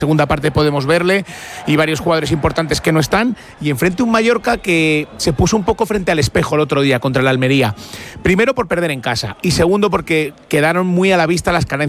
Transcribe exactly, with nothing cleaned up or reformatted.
segunda parte podemos verle y varios jugadores importantes que no están, y enfrente un Mallorca que se puso un poco frente al espejo el otro día contra el Almería, primero por perder en casa y segundo porque quedaron muy a la vista las carencias